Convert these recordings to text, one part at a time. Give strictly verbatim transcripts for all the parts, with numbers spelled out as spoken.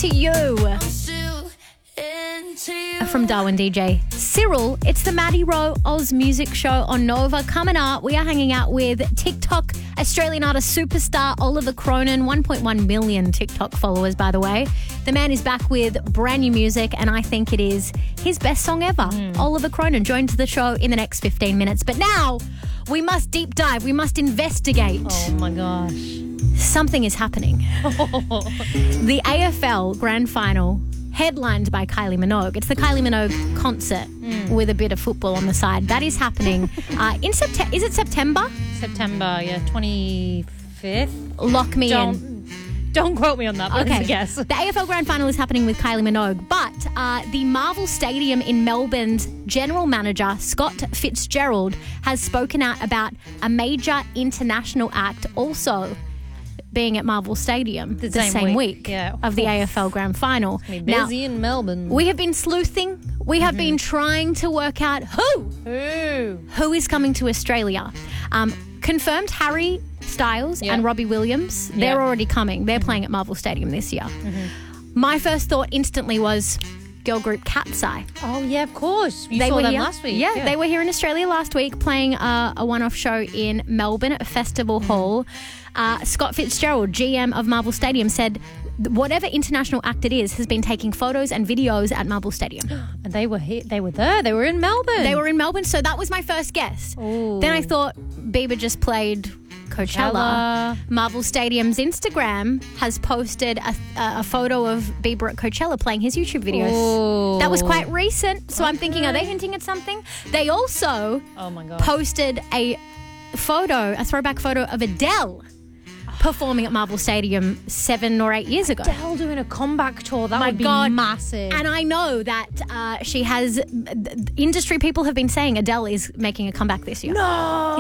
Into You. From Darwin D J. Cyril, it's the Maddie Rowe Oz Music Show on Nova. Coming up, we are hanging out with TikTok Australian artist superstar Oliver Cronin. one point one million TikTok followers, by the way. The man is back with brand new music, and I think it is his best song ever. Mm. Oliver Cronin joins the show in the next fifteen minutes. But now, we must deep dive. We must investigate. Oh, my gosh. Something is happening. The A F L Grand Final, headlined by Kylie Minogue. It's the Kylie Minogue concert mm. with a bit of football on the side. That is happening uh, in September. Is it September? September, yeah, twenty-fifth. Lock me don't, in. Don't quote me on that, but okay. it's a guess. The A F L Grand Final is happening with Kylie Minogue, but uh, the Marvel Stadium in Melbourne's general manager, Scott Fitzgerald, has spoken out about a major international act also being at Marvel Stadium the, the same, same week, week yeah. of the A F L Grand Final. It's busy now, in Melbourne. We have been sleuthing. We have mm-hmm. been trying to work out who, who, who is coming to Australia. Um, confirmed Harry Styles yep. and Robbie Williams. They're yep. already coming. They're mm-hmm. playing at Marvel Stadium this year. Mm-hmm. My first thought instantly was girl group Cat's Eye. Oh, yeah, of course. You they saw were them here. last week. Yeah, yeah, they were here in Australia last week playing uh, a one-off show in Melbourne at Festival mm-hmm. Hall. Uh, Scott Fitzgerald, G M of Marvel Stadium, said whatever international act it is has been taking photos and videos at Marvel Stadium. And they were here, they were there. They were in Melbourne. They were in Melbourne, so that was my first guess. Ooh. Then I thought Bieber just played Coachella. Coachella. Marvel Stadium's Instagram has posted a, a photo of Bieber at Coachella playing his YouTube videos. Ooh. That was quite recent, so okay. I'm thinking, are they hinting at something? They also oh my God. posted a photo, a throwback photo of Adele performing at Marvel Stadium seven or eight years ago. Adele doing a comeback tour. That My would be God. massive. And I know that uh, she has... Industry people have been saying Adele is making a comeback this year. No!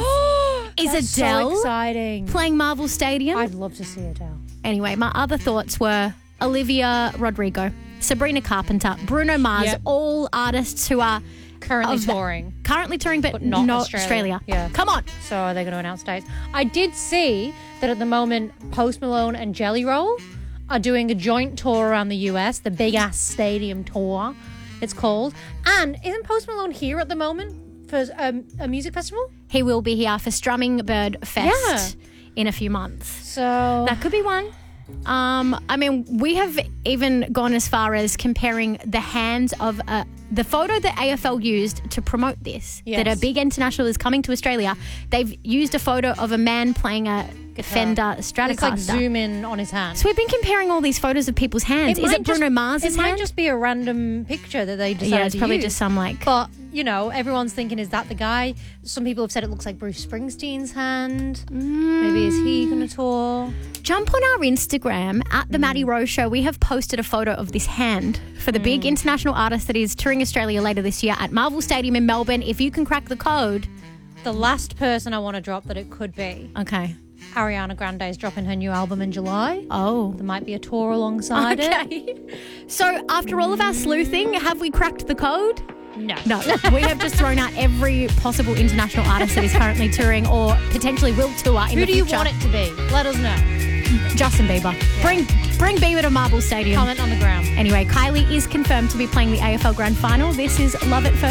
Yes! Is That's Adele so exciting. playing Marvel Stadium? I'd love to see Adele. Anyway, my other thoughts were Olivia Rodrigo, Sabrina Carpenter, Bruno Mars, yep. all artists who are... Currently of, touring. Currently touring, but, but not, not Australia. Australia. Yeah. Come on. So are they going to announce dates? I did see that at the moment Post Malone and Jelly Roll are doing a joint tour around the U S, the Big Ass Stadium Tour, it's called. And isn't Post Malone here at the moment for um, a music festival? He will be here for Strumming Bird Fest yeah. in a few months. So that could be one. Um, I mean, we have even gone as far as comparing the hands of a, the photo that A F L used to promote this, yes. that a big international is coming to Australia. They've used a photo of a man playing a Fender Stratocaster. It's like zoom in on his hand. So we've been comparing all these photos of people's hands. It is it Bruno just, Mars's it hand? It might just be a random picture that they decided Yeah, it's to probably use. just some like... But, you know, everyone's thinking, is that the guy? Some people have said it looks like Bruce Springsteen's hand. Mm. Maybe is he going to tour? Jump on our Instagram at the mm. Maddie Rowe Show. We have posted a photo of this hand for the mm. big international artist that is touring Australia later this year at Marvel Stadium in Melbourne. If you can crack the code. The last person I want to drop that it could be. Okay. Ariana Grande is dropping her new album in July. Oh. There might be a tour alongside okay. it. So after all of our sleuthing, have we cracked the code? No. No. We have just thrown out every possible international artist that is currently touring or potentially will tour in Who the future. Who do you want it to be? Let us know. Justin Bieber. Yeah. Bring bring Bieber to Marvel Stadium. Comment on the ground. Anyway, Kylie is confirmed to be playing the A F L Grand Final. This is Love at First